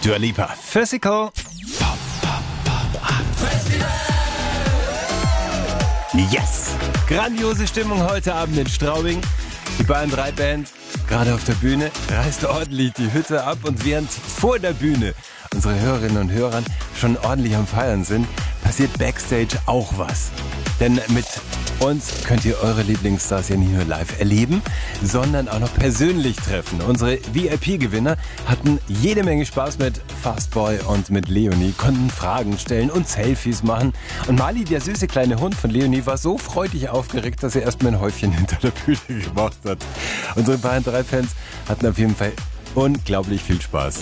Dua Lipa, Physical. Yes! Grandiose Stimmung heute Abend in Straubing. Die Bayern 3 Band, gerade auf der Bühne, reißt ordentlich die Hütte ab. Und während vor der Bühne unsere Hörerinnen und Hörer schon ordentlich am Feiern sind, passiert Backstage auch was. Denn mit uns könnt ihr eure Lieblingsstars ja nicht nur live erleben, sondern auch noch persönlich treffen. Unsere VIP-Gewinner hatten jede Menge Spaß mit Fastboy und mit Leonie, konnten Fragen stellen und Selfies machen. Und Mali, der süße kleine Hund von Leonie, war so freudig aufgeregt, dass er erstmal ein Häufchen hinter der Bühne gemacht hat. Unsere Bayern 3 Fans hatten auf jeden Fall unglaublich viel Spaß.